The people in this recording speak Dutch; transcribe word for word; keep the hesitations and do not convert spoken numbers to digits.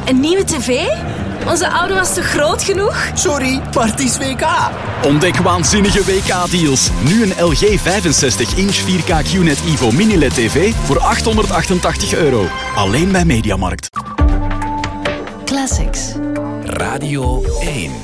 Een nieuwe tv? Onze oude was te groot genoeg? Sorry, maar het is W K. Ontdek waanzinnige W K-deals. Nu een L G vijfenzestig inch vier K Q N E T Evo Mini L E D T V voor achthonderdachtentachtig euro. Alleen bij Mediamarkt. Classics. Radio één.